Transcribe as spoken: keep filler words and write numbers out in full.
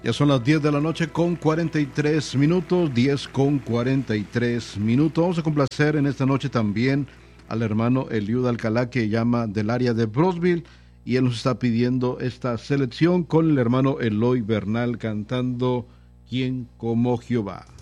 Ya son las diez de la noche con cuarenta y tres minutos, diez con cuarenta y tres minutos. Vamos a complacer en esta noche también al hermano Eliud Alcalá, que llama del área de Brosville, y él nos está pidiendo esta selección con el hermano Eloy Bernal cantando ¿Quién como Jehová?